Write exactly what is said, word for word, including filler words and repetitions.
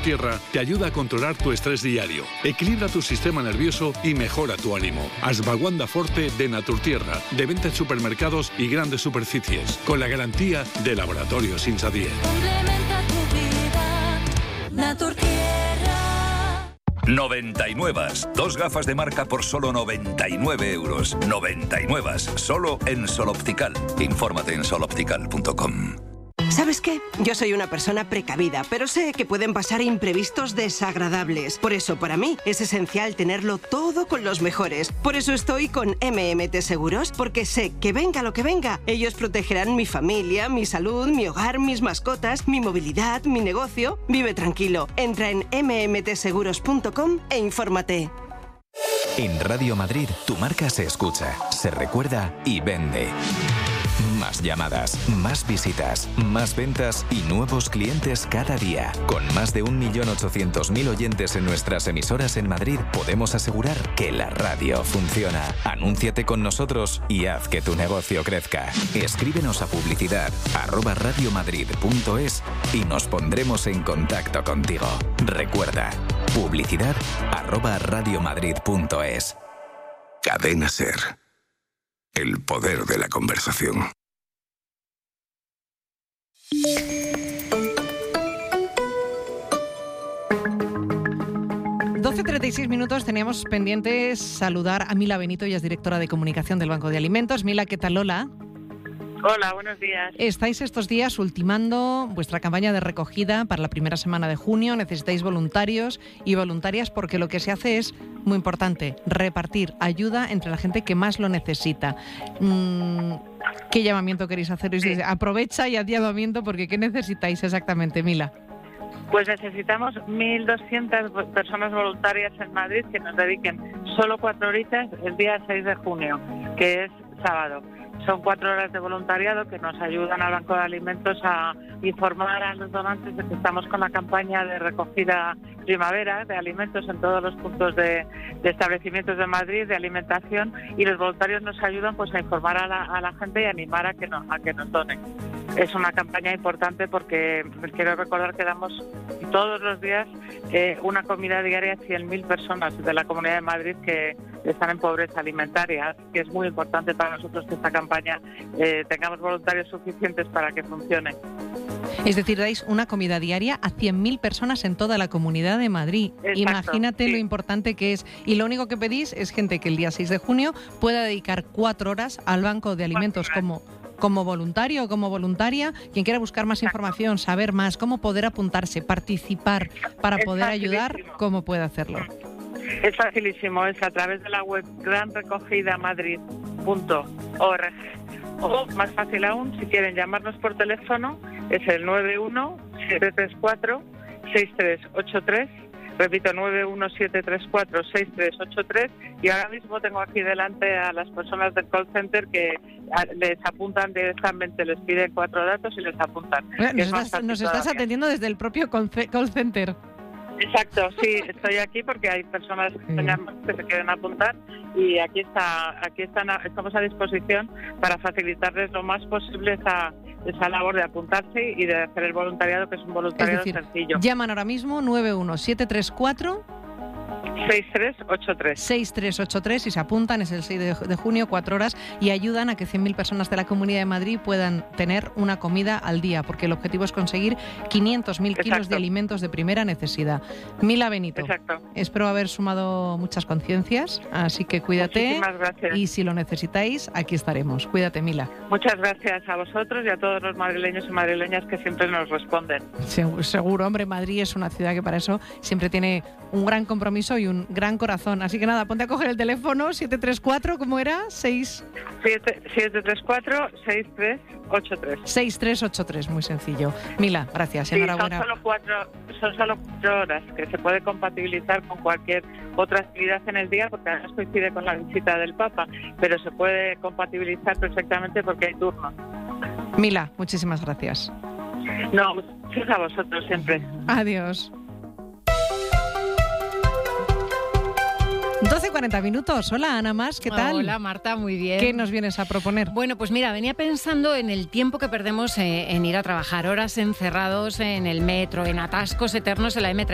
Naturtierra te ayuda a controlar tu estrés diario, equilibra tu sistema nervioso y mejora tu ánimo. Ashwagandha Forte de Naturtierra, de venta en supermercados y grandes superficies, con la garantía de Laboratorios Insadier. Complementa tu vida, Naturtierra. noventa y nueve. Dos gafas de marca por solo noventa y nueve euros. noventa y nueve. Solo en Sol Optical. Infórmate en sol optical punto com. ¿Sabes qué? Yo soy una persona precavida, pero sé que pueden pasar imprevistos desagradables. Por eso, para mí, es esencial tenerlo todo con los mejores. Por eso estoy con M M T Seguros, porque sé que venga lo que venga, ellos protegerán mi familia, mi salud, mi hogar, mis mascotas, mi movilidad, mi negocio. Vive tranquilo. Entra en eme eme te seguros punto com e infórmate. En Radio Madrid, tu marca se escucha, se recuerda y vende. Más llamadas, más visitas, más ventas y nuevos clientes cada día. Con más de un millón ochocientos mil oyentes en nuestras emisoras en Madrid, podemos asegurar que la radio funciona. Anúnciate con nosotros y haz que tu negocio crezca. Escríbenos a publicidad arroba radiomadrid punto es y nos pondremos en contacto contigo. Recuerda, publicidad arroba radiomadrid punto es. Cadena SER. El poder de la conversación. doce treinta y seis minutos, teníamos pendientes saludar a Mila Benito, ella es directora de comunicación del Banco de Alimentos. Mila, ¿qué tal? Hola. Hola, buenos días. Estáis estos días ultimando vuestra campaña de recogida para la primera semana de junio. Necesitáis voluntarios y voluntarias porque lo que se hace es muy importante, repartir ayuda entre la gente que más lo necesita. ¿Qué llamamiento queréis hacer? Sí. Aprovecha y haz llamamiento porque ¿qué necesitáis exactamente, Mila? Pues necesitamos mil doscientas personas voluntarias en Madrid que nos dediquen solo cuatro horitas el día seis de junio, que es sábado. Son cuatro horas de voluntariado que nos ayudan al Banco de Alimentos a informar a los donantes de que estamos con la campaña de recogida primavera de alimentos en todos los puntos de, de establecimientos de Madrid, de alimentación, y los voluntarios nos ayudan pues a informar a la, a la gente y animar a que, no, a que nos donen. Es una campaña importante porque pues, quiero recordar que damos todos los días eh, una comida diaria a cien mil personas de la Comunidad de Madrid que están en pobreza alimentaria, que es muy importante para nosotros que esta campaña eh, tengamos voluntarios suficientes para que funcione. Es decir, dais una comida diaria a cien mil personas en toda la Comunidad de Madrid. Exacto, imagínate sí. Lo importante que es. Y lo único que pedís es gente que el día seis de junio pueda dedicar cuatro horas al Banco de Alimentos como... como voluntario o como voluntaria, quien quiera buscar más información, saber más, cómo poder apuntarse, participar para poder ayudar, ¿cómo puede hacerlo? Es facilísimo, es a través de la web gran recogida madrid punto org o, más fácil aún, si quieren llamarnos por teléfono, es el nueve uno siete tres cuatro seis tres ocho tres. Repito, nueve uno siete tres cuatro seis tres ocho tres, y ahora mismo tengo aquí delante a las personas del call center que les apuntan directamente, les piden cuatro datos y les apuntan. Bueno, nos estás, nos estás atendiendo desde el propio call center. Exacto, sí, estoy aquí porque hay personas que se quieren apuntar y aquí está, aquí están, estamos a disposición para facilitarles lo más posible esa, esa labor de apuntarse y de hacer el voluntariado, que es un voluntariado es decir, sencillo. Llaman ahora mismo nueve uno siete tres cuatro seis tres ocho tres. seis tres ocho tres y se apuntan, es el seis de junio, cuatro horas, y ayudan a que cien mil personas de la Comunidad de Madrid puedan tener una comida al día, porque el objetivo es conseguir quinientos mil kilos de alimentos de primera necesidad. Mila Benito, exacto. Espero haber sumado muchas conciencias, así que cuídate. Muchísimas gracias. Y si lo necesitáis, aquí estaremos. Cuídate, Mila. Muchas gracias a vosotros y a todos los madrileños y madrileñas que siempre nos responden. Seguro, hombre, Madrid es una ciudad que para eso siempre tiene un gran compromiso y un gran corazón. Así que nada, ponte a coger el teléfono, siete tres cuatro, ¿cómo era? seis siete tres cuatro seis tres ocho tres. seis tres ocho tres, muy sencillo. Mila, gracias, sí, enhorabuena. Son solo, cuatro, son solo cuatro horas que se puede compatibilizar con cualquier otra actividad en el día, porque además coincide con la visita del Papa, pero se puede compatibilizar perfectamente porque hay turno. Mila, muchísimas gracias. No, gracias a vosotros siempre. Adiós. doce cuarenta minutos. Hola, Ana Mas, ¿qué tal? Hola, Marta, muy bien. ¿Qué nos vienes a proponer? Bueno, pues mira, venía pensando en el tiempo que perdemos eh, en ir a trabajar, horas encerrados en el metro, en atascos eternos en la eme